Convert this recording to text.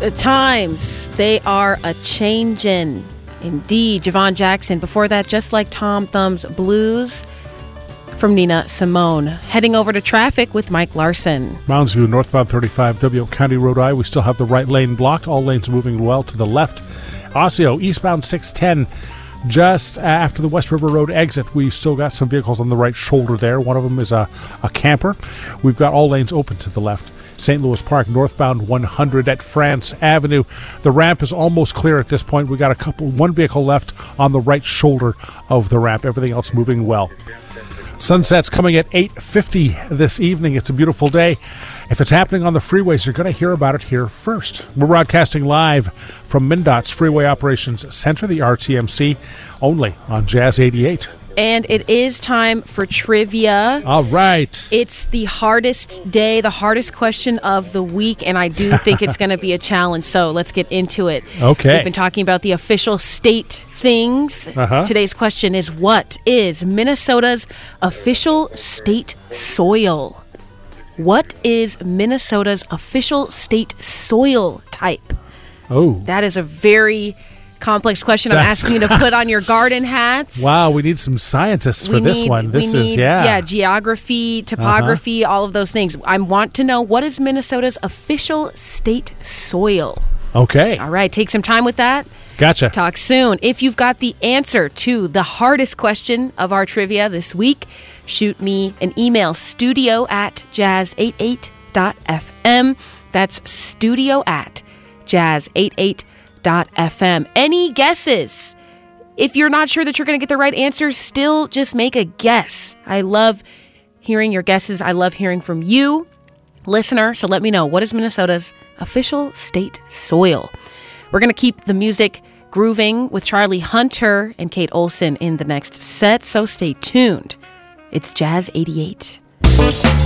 times, they are a-changin'. Indeed, Javon Jackson. Before that, Just Like Tom Thumb's Blues from Nina Simone. Heading over to traffic with Mike Larson. Mounds View, northbound 35, W County Road I. We still have the right lane blocked. All lanes moving well to the left. Osseo, eastbound 610. Just after the West River Road exit, we've still got some vehicles on the right shoulder there. One of them is a camper. We've got all lanes open to the left. St. Louis Park, northbound 100 at France Avenue. The ramp is almost clear at this point. We got one vehicle left on the right shoulder of the ramp. Everything else moving well. Sunset's coming at 8:50 this evening. It's a beautiful day. If it's happening on the freeways, you're going to hear about it here first. We're broadcasting live from MnDOT's Freeway Operations Center, the RTMC, only on Jazz 88. And it is time for trivia. All right. It's the hardest day, the hardest question of the week, and I do think it's going to be a challenge, so let's get into it. Okay. We've been talking about the official state things. Today's question is, what is Minnesota's official state soil? What is Minnesota's official state soil type? Oh. That is a very complex question. I'm asking you to put on your garden hats. Wow, we need some scientists for this one. Geography, topography, all of those things. I want to know, what is Minnesota's official state soil? Okay. All right, take some time with that. Gotcha. Talk soon. If you've got the answer to the hardest question of our trivia this week, shoot me an email, studio@jazz88.fm. That's studio@jazz88.fm. Any guesses? If you're not sure that you're going to get the right answer, still just make a guess. I love hearing your guesses. I love hearing from you, listener. So let me know, what is Minnesota's official state soil? We're going to keep the music grooving with Charlie Hunter and Kate Olson in the next set, so stay tuned. It's Jazz 88.